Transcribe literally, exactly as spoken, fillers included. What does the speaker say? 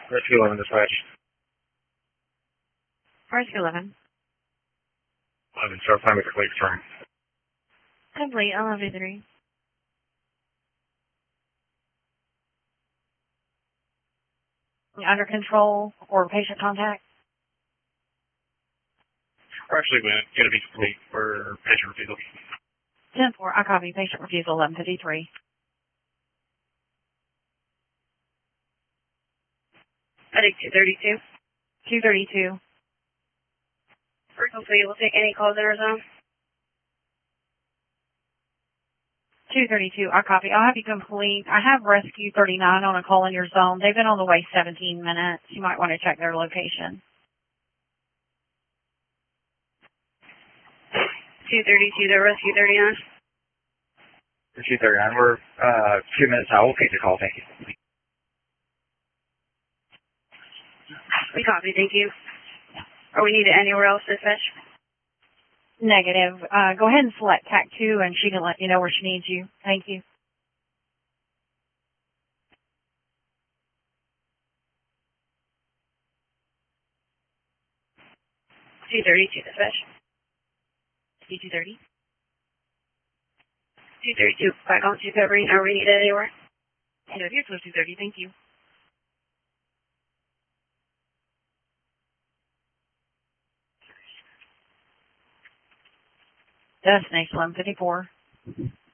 Rescue eleven dispatch. Rescue eleven. eleven, start time with complete turn. Complete, eleven three. Under control or patient contact? We're actually going to be complete for patient refusal. ten four, I copy. Patient refusal, eleven fifty-three. I think two thirty-two. two thirty-two. Hopefully we'll take any calls in our zone. two thirty-two, I copy. I'll have you complete. I have Rescue thirty-nine on a call in your zone. They've been on the way seventeen minutes. You might want to check their location. two thirty-two to Rescue thirty-nine. Rescue thirty-nine, we're uh, two minutes out. We'll take the call, thank you. We copy, thank you. Are we needed anywhere else, dispatch? Negative. Uh, go ahead and select T A C two and she can let you know where she needs you. Thank you. two thirty-two, dispatch. C two thirty. two thirty-two, back on to covering. Are we needed anywhere? No, here's two thirty. Thank you. Destination eleven fifty-four.